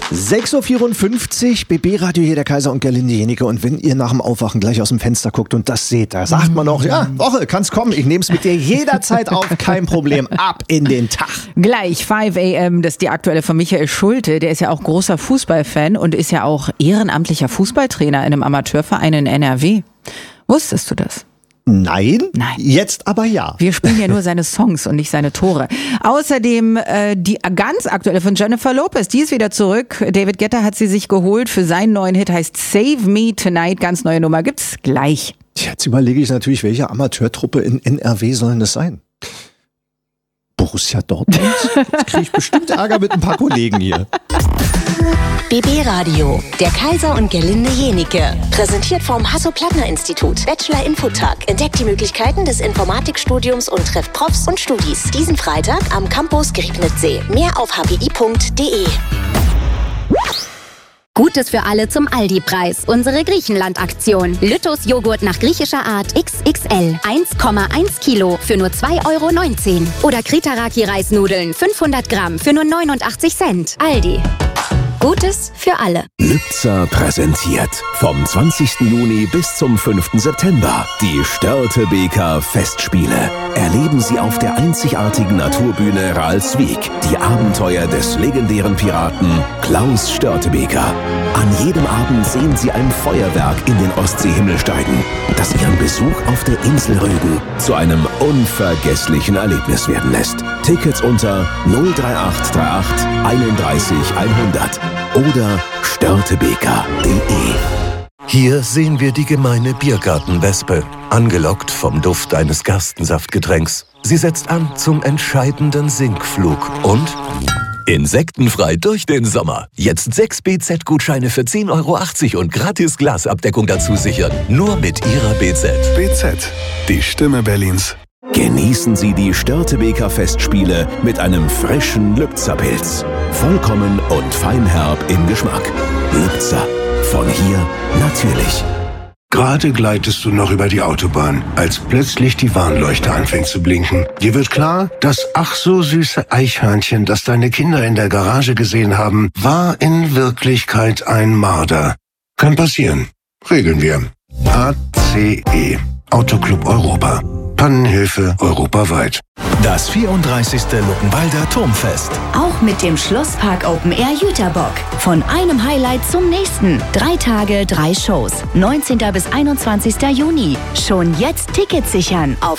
6.54 Uhr, BB Radio, hier der Kaiser und Gerlinde Jenike. Und wenn ihr nach dem Aufwachen gleich aus dem Fenster guckt und das seht, da sagt man auch, ja, Woche, kann's kommen. Ich nehme es mit dir jederzeit auf, kein Problem. Ab in den Tag. Gleich 5 a.m., das ist die aktuelle von Michael Schulte. Der ist ja auch großer Fußballfan und ist ja auch ehrenamtlicher Fußballtrainer in einem Amateurverein in NRW. Wusstest du das? Nein, jetzt aber ja. Wir spielen ja nur seine Songs und nicht seine Tore. Außerdem die ganz aktuelle von Jennifer Lopez, die ist wieder zurück. David Guetta hat sie sich geholt für seinen neuen Hit, heißt Save Me Tonight. Ganz neue Nummer gibt's gleich. Jetzt überlege ich natürlich, welche Amateurtruppe in NRW sollen das sein? Borussia Dortmund? Jetzt kriege ich bestimmt Ärger mit ein paar Kollegen hier. BB Radio, der Kaiser und Gerlinde Jenike. Präsentiert vom Hasso-Plattner-Institut. Bachelor-Infotag. Entdeckt die Möglichkeiten des Informatikstudiums und trefft Profs und Studis. Diesen Freitag am Campus Griebnitzsee. Mehr auf hpi.de. Gutes für alle zum Aldi-Preis. Unsere Griechenland-Aktion. Lüttos Joghurt nach griechischer Art XXL. 1,1 Kilo für nur 2,19 €. Oder Kritaraki-Reisnudeln 500 Gramm für nur 89 Cent. Aldi. Gutes für alle. Lübzer präsentiert vom 20. Juni bis zum 5. September die Störtebeker Festspiele. Erleben Sie auf der einzigartigen Naturbühne Ralswiek die Abenteuer des legendären Piraten Klaus Störtebeker. An jedem Abend sehen Sie ein Feuerwerk in den Ostseehimmel steigen, das Ihren Besuch auf der Insel Rügen zu einem unvergesslichen Erlebnis werden lässt. Tickets unter 03838 31 100 oder störtebeker.de. Hier sehen wir die gemeine Biergartenwespe, angelockt vom Duft eines Gerstensaftgetränks. Sie setzt an zum entscheidenden Sinkflug und insektenfrei durch den Sommer. Jetzt 6 BZ-Gutscheine für 10,80 € und gratis Glasabdeckung dazu sichern. Nur mit Ihrer BZ. BZ, die Stimme Berlins. Genießen Sie die Störtebeker Festspiele mit einem frischen Lübzer-Pilz. Vollkommen und feinherb im Geschmack. Lübzer. Von hier natürlich. Gerade gleitest du noch über die Autobahn, als plötzlich die Warnleuchte anfängt zu blinken. Dir wird klar, das ach so süße Eichhörnchen, das deine Kinder in der Garage gesehen haben, war in Wirklichkeit ein Marder. Kann passieren. Regeln wir. ACE. Autoclub Europa. Pannenhilfe europaweit. Das 34. Luckenwalder Turmfest. Auch mit dem Schlosspark Open Air Jüterbock. Von einem Highlight zum nächsten. 3 Tage, 3 Shows. 19. bis 21. Juni. Schon jetzt Tickets sichern auf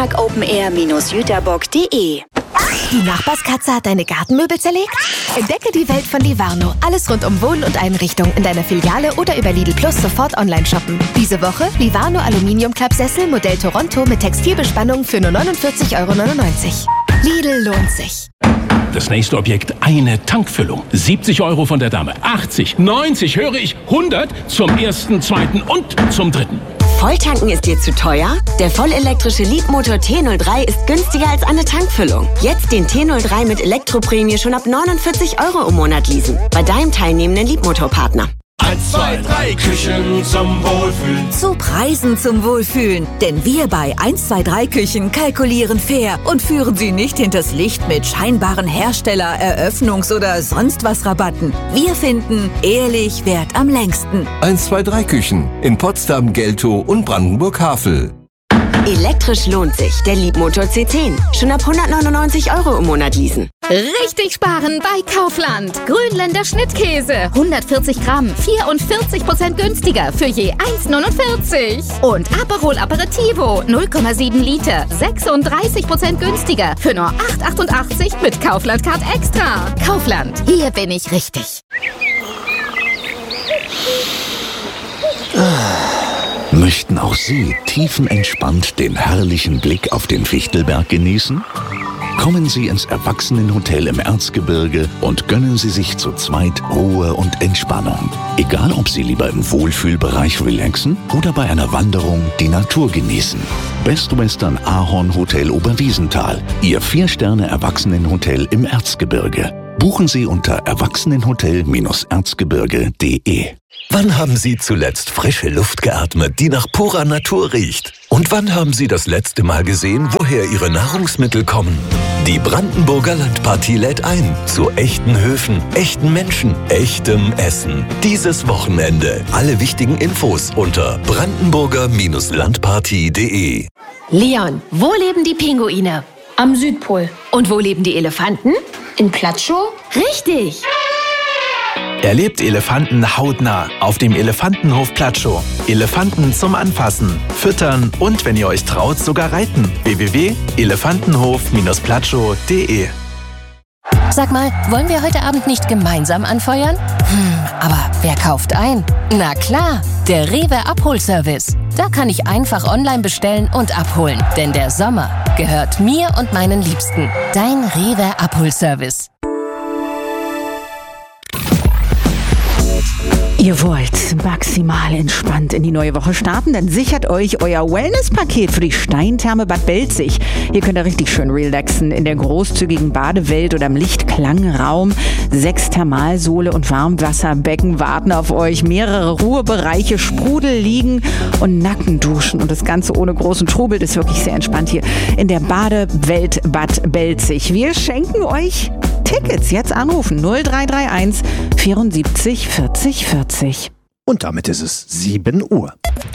schlossparkopenair-jüterbock.de. Die Nachbarskatze hat deine Gartenmöbel zerlegt? Entdecke die Welt von Livarno. Alles rund um Wohn- und Einrichtung in deiner Filiale oder über Lidl Plus sofort online shoppen. Diese Woche Livarno Aluminiumklappsessel Modell Toronto mit Textilbespannung für nur 49,99 €. Lidl lohnt sich. Das nächste Objekt, eine Tankfüllung. 70 € von der Dame. 80, 90, höre ich, 100 zum ersten, zweiten und zum dritten. Volltanken ist dir zu teuer? Der vollelektrische Leadmotor T03 ist günstiger als eine Tankfüllung. Jetzt den T03 mit Elektroprämie schon ab 49 € im Monat leasen. Bei deinem teilnehmenden Leadmotorpartner. 1, 2, 3 Küchen zum Wohlfühlen. Zu Preisen zum Wohlfühlen. Denn wir bei 1, 2, 3 Küchen kalkulieren fair und führen Sie nicht hinters Licht mit scheinbaren Hersteller-, Eröffnungs- oder sonst was Rabatten. Wir finden, ehrlich währt am längsten. 1, 2, 3 Küchen in Potsdam, Geltow und Brandenburg-Havel. Elektrisch lohnt sich. Der Leadmotor C10. Schon ab 199 € im Monat leasen. Richtig sparen bei Kaufland. Grünländer Schnittkäse. 140 Gramm. 44% günstiger für je 1,49 €. Und Aperol Aperitivo. 0,7 Liter. 36% günstiger für nur 8,88 € mit Kaufland Card Extra. Kaufland. Hier bin ich richtig. Möchten auch Sie tiefenentspannt den herrlichen Blick auf den Fichtelberg genießen? Kommen Sie ins Erwachsenenhotel im Erzgebirge und gönnen Sie sich zu zweit Ruhe und Entspannung. Egal, ob Sie lieber im Wohlfühlbereich relaxen oder bei einer Wanderung die Natur genießen. Best Western Ahorn Hotel Oberwiesenthal, Ihr 4-Sterne-Erwachsenenhotel im Erzgebirge. Buchen Sie unter erwachsenenhotel-erzgebirge.de. Wann haben Sie zuletzt frische Luft geatmet, die nach purer Natur riecht? Und wann haben Sie das letzte Mal gesehen, woher Ihre Nahrungsmittel kommen? Die Brandenburger Landpartie lädt ein zu echten Höfen, echten Menschen, echtem Essen. Dieses Wochenende. Alle wichtigen Infos unter brandenburger-landpartie.de. Leon, wo leben die Pinguine? Am Südpol. Und wo leben die Elefanten? In Platschow? Richtig! Erlebt Elefanten hautnah auf dem Elefantenhof Platschow. Elefanten zum Anfassen, Füttern und, wenn ihr euch traut, sogar reiten. www.elefantenhof-platschow.de. Sag mal, wollen wir heute Abend nicht gemeinsam anfeuern? Aber wer kauft ein? Na klar, der Rewe Abholservice. Da kann ich einfach online bestellen und abholen. Denn der Sommer gehört mir und meinen Liebsten. Dein Rewe Abholservice. Ihr wollt maximal entspannt in die neue Woche starten? Dann sichert euch euer Wellness-Paket für die Steintherme Bad Belzig. Hier könnt ihr richtig schön relaxen in der großzügigen Badewelt oder im Lichtklangraum. 6 Thermalsohle und Warmwasserbecken warten auf euch. Mehrere Ruhebereiche, Sprudel liegen und Nackenduschen. Und das Ganze ohne großen Trubel. Das ist wirklich sehr entspannt hier in der Badewelt Bad Belzig. Wir schenken euch Tickets. Jetzt anrufen 0331 74 40 40. Und damit ist es 7 Uhr.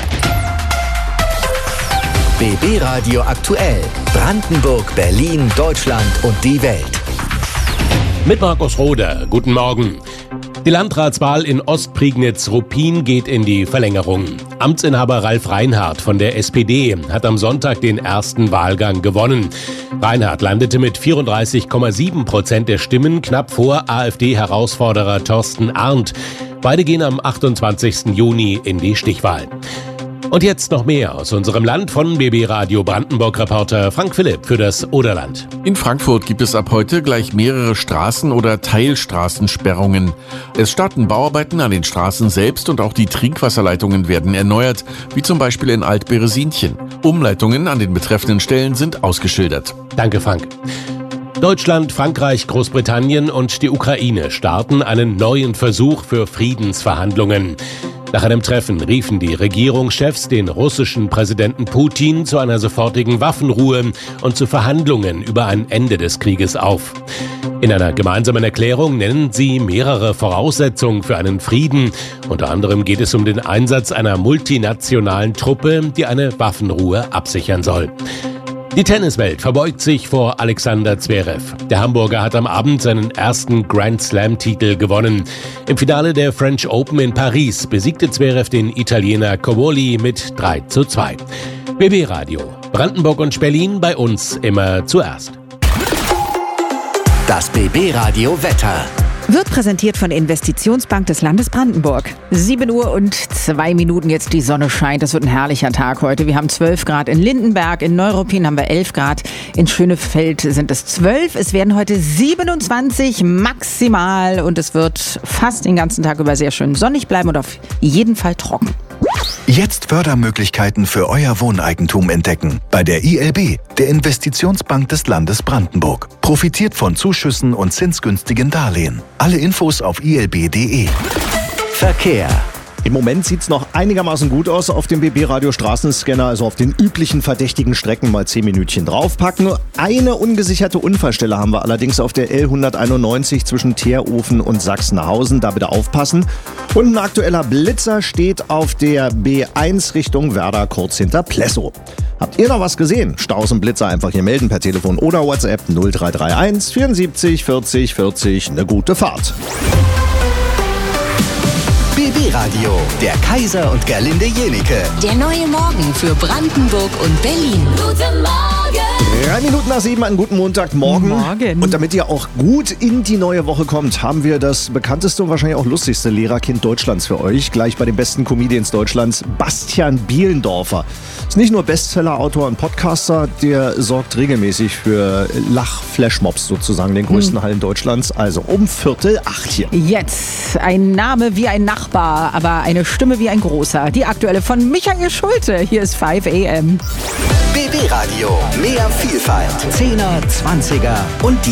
BB Radio aktuell. Brandenburg, Berlin, Deutschland und die Welt. Mit Markus Roder. Guten Morgen. Die Landratswahl in Ostprignitz-Ruppin geht in die Verlängerung. Amtsinhaber Ralf Reinhardt von der SPD hat am Sonntag den ersten Wahlgang gewonnen. Reinhardt landete mit 34,7% der Stimmen knapp vor AfD-Herausforderer Thorsten Arndt. Beide gehen am 28. Juni in die Stichwahl. Und jetzt noch mehr aus unserem Land von BB Radio Brandenburg-Reporter Frank Philipp für das Oderland. In Frankfurt gibt es ab heute gleich mehrere Straßen- oder Teilstraßensperrungen. Es starten Bauarbeiten an den Straßen selbst und auch die Trinkwasserleitungen werden erneuert, wie zum Beispiel in Alt-Beresinchen. Umleitungen an den betreffenden Stellen sind ausgeschildert. Danke, Frank. Deutschland, Frankreich, Großbritannien und die Ukraine starten einen neuen Versuch für Friedensverhandlungen. Nach einem Treffen riefen die Regierungschefs den russischen Präsidenten Putin zu einer sofortigen Waffenruhe und zu Verhandlungen über ein Ende des Krieges auf. In einer gemeinsamen Erklärung nennen sie mehrere Voraussetzungen für einen Frieden. Unter anderem geht es um den Einsatz einer multinationalen Truppe, die eine Waffenruhe absichern soll. Die Tenniswelt verbeugt sich vor Alexander Zverev. Der Hamburger hat am Abend seinen ersten Grand-Slam-Titel gewonnen. Im Finale der French Open in Paris besiegte Zverev den Italiener Covoli mit 3:2. BB Radio. Brandenburg und Berlin, bei uns immer zuerst. Das BB Radio Wetter. Wird präsentiert von der Investitionsbank des Landes Brandenburg. 7 Uhr und 2 Minuten jetzt, die Sonne scheint. Das wird ein herrlicher Tag heute. Wir haben 12 Grad in Lindenberg, in Neuruppin haben wir 11 Grad, in Schönefeld sind es 12. Es werden heute 27 maximal und es wird fast den ganzen Tag über sehr schön sonnig bleiben und auf jeden Fall trocken. Jetzt Fördermöglichkeiten für euer Wohneigentum entdecken. Bei der ILB, der Investitionsbank des Landes Brandenburg. Profitiert von Zuschüssen und zinsgünstigen Darlehen. Alle Infos auf ilb.de. Verkehr. Im Moment sieht's noch einigermaßen gut aus auf dem BB-Radio Straßenscanner, also auf den üblichen verdächtigen Strecken mal 10 Minütchen draufpacken. Eine ungesicherte Unfallstelle haben wir allerdings auf der L191 zwischen Teerofen und Sachsenhausen, da bitte aufpassen. Und ein aktueller Blitzer steht auf der B1 Richtung Werder kurz hinter Plessow. Habt ihr noch was gesehen? Staus und Blitzer einfach hier melden per Telefon oder WhatsApp 0331 74 40 40. Eine gute Fahrt. BB Radio, der Kaiser und Gerlinde Jenike. Der neue Morgen für Brandenburg und Berlin. Guten Morgen! 3 Minuten nach 7, einen guten Montagmorgen. Morgen. Und damit ihr auch gut in die neue Woche kommt, haben wir das bekannteste und wahrscheinlich auch lustigste Lehrerkind Deutschlands für euch. Gleich bei den besten Comedians Deutschlands, Bastian Bielendorfer. Ist nicht nur Bestseller-Autor und Podcaster, der sorgt regelmäßig für Lach-Flashmobs sozusagen, den größten Hallen Deutschlands. Also um 7:45 hier. Jetzt ein Name wie ein Nachbar, aber eine Stimme wie ein Großer. Die aktuelle von Michael Schulte. Hier ist 5 AM. BB Radio, mehr Vielfalt. 10er, 20er und die